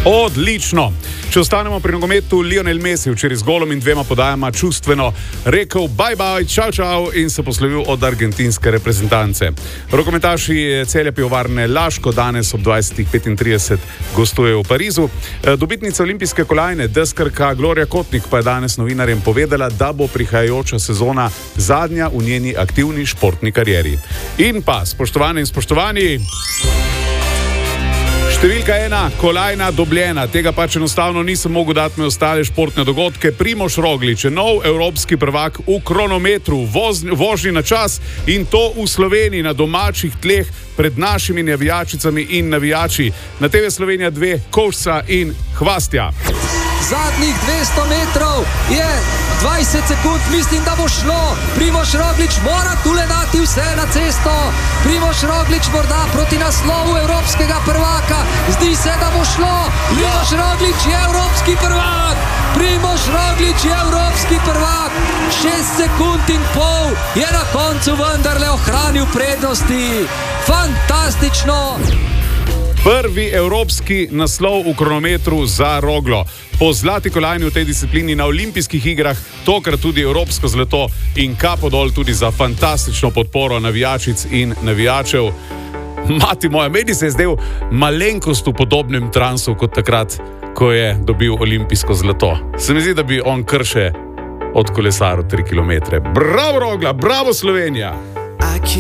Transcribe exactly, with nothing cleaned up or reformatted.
Odlično. Če ostanemo pri nogometu, Lionel Messi včeraj z golom in dvema podajama čustveno rekel bye bye, čau čau in se poslovil od argentinske reprezentance. Rokometaši Celja Pivovarne Laško danes ob dvajset petintrideset gostujejo v Parizu. Dobitnica olimpijske kolajne, deskarka Gloria Kotnik, pa je danes novinarjem povedala, da bo prihajajoča sezona zadnja v njeni aktivni športni karieri. In pa, spoštovane in spoštovani, številka ena, kolajna dobljena. Tega pač enostavno nisem mogel dati med ostale športne dogodke. Primož Roglič je nov evropski prvak v kronometru, voz, vožnji na čas in to v Sloveniji na domačih tleh pred našimi navijačicami in navijači. Na T V Slovenija dve, Kovšca in Hvastja. Zadnjih dvesto metrov je dvajset sekund, mislim, da bo šlo. Primož Roglič mora tule dati vse na cesto. Primož Roglič morda proti naslovu evropskega prvaka. Zdi se, da bo šlo. Primož Roglič je evropski prvak. Primož Roglič je evropski prvak. Šest sekund in pol je na koncu vendarle ohranil prednosti. Fantastično. Prvi evropski naslov v kronometru za Roglo. Po zlati kolajni v tej disciplini na olimpijskih igrah, tokrat tudi evropsko zlato in kapo dol tudi za fantastično podporo navijačic in navijačev. Mati moja, meni se je zdel malenkost v podobnem transu kot takrat, ko je dobil olimpijsko zlato. Se mi zdi, da bi on kar še odkolesaril tri kilometre. Bravo Rogla, bravo Slovenija!